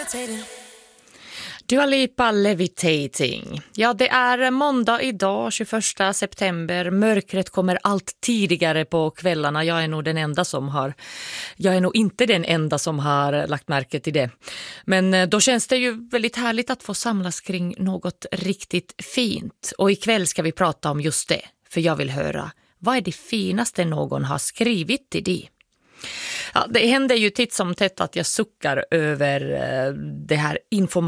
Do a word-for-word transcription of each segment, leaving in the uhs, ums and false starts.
levitating. Dua Lipa, Levitating. Ja, det är måndag idag, tjugoförsta september. Mörkret kommer allt tidigare på kvällarna. Jag är nog den enda som har... Jag är nog inte den enda som har lagt märke till det. Men då känns det ju väldigt härligt att få samlas kring något riktigt fint. Och ikväll ska vi prata om just det. För jag vill höra, vad är det finaste någon har skrivit till dig? Ja, det händer ju titt som tätt att jag suckar över det här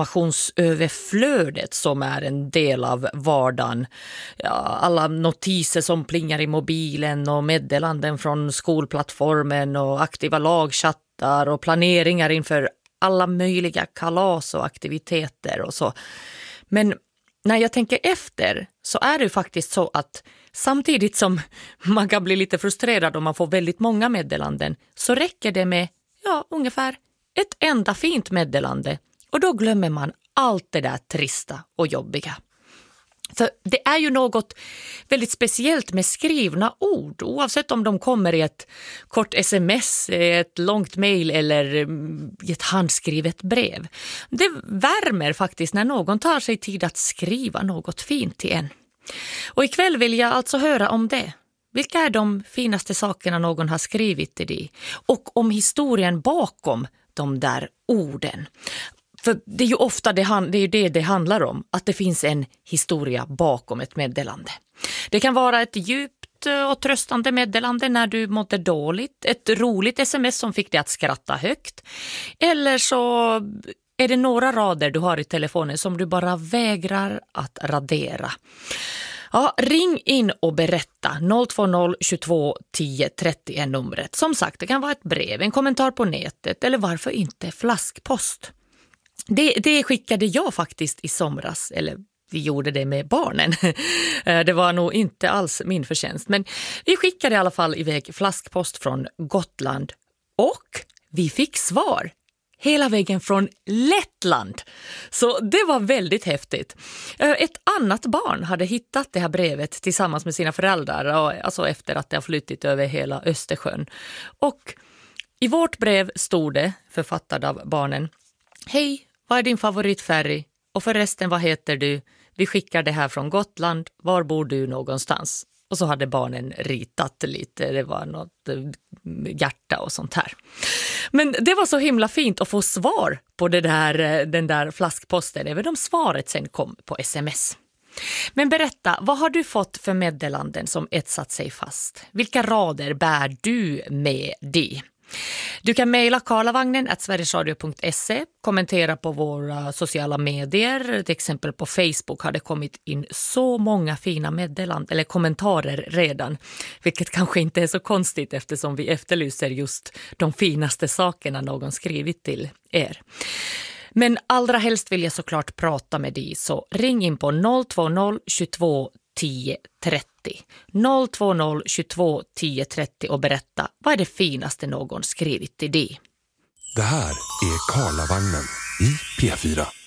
informationsöverflödet som är en del av vardagen. Ja, alla notiser som plingar i mobilen och meddelanden från skolplattformen och aktiva lagchattar och planeringar inför alla möjliga kalas och aktiviteter och så. Men när jag tänker efter så är det ju faktiskt så att samtidigt som man kan bli lite frustrerad om man får väldigt många meddelanden så räcker det med ja, ungefär ett enda fint meddelande och då glömmer man allt det där trista och jobbiga. För det är ju något väldigt speciellt med skrivna ord oavsett om de kommer i ett kort sms, ett långt mejl eller i ett handskrivet brev. Det värmer faktiskt när någon tar sig tid att skriva något fint till en. Och ikväll vill jag alltså höra om det. Vilka är de finaste sakerna någon har skrivit till dig? Och om historien bakom de där orden. För det är ju ofta det, det, är ju det det handlar om. Att det finns en historia bakom ett meddelande. Det kan vara ett djupt och tröstande meddelande när du mådde dåligt. Ett roligt sms som fick dig att skratta högt. Eller så är det några rader du har i telefonen som du bara vägrar att radera. Ja, ring in och berätta. noll två noll tjugotvå tio trettio är numret. Som sagt, det kan vara ett brev, en kommentar på nätet eller varför inte flaskpost. Det, det skickade jag faktiskt i somras, eller vi gjorde det med barnen. Det var nog inte alls min förtjänst, men vi skickade i alla fall iväg flaskpost från Gotland och vi fick svar. Hela vägen från Lettland. Så det var väldigt häftigt. Ett annat barn hade hittat det här brevet tillsammans med sina föräldrar. Alltså efter att det har flyttit över hela Östersjön. Och i vårt brev stod det, författad av barnen. Hej, vad är din favoritfärg? Och förresten, vad heter du? Vi skickar det här från Gotland. Var bor du någonstans? Och så hade barnen ritat lite, det var något hjärta och sånt här. Men det var så himla fint att få svar på det där, den där flaskposten, även om svaret sen kom på sms. Men berätta, vad har du fått för meddelanden som etsat sig fast? Vilka rader bär du med dig? Du kan mejla karlavagnen at sverigesradio punkt se, kommentera på våra sociala medier. Till exempel på Facebook har det kommit in så många fina meddelanden eller kommentarer redan. Vilket kanske inte är så konstigt eftersom vi efterlyser just de finaste sakerna någon skrivit till er. Men allra helst vill jag såklart prata med dig, så ring in på noll två noll tjugotvå tio trettio. noll två noll tjugotvå tio trettio och berätta, vad är det finaste någon skrivit till dig? Det här är Karlavagnen i P fyra.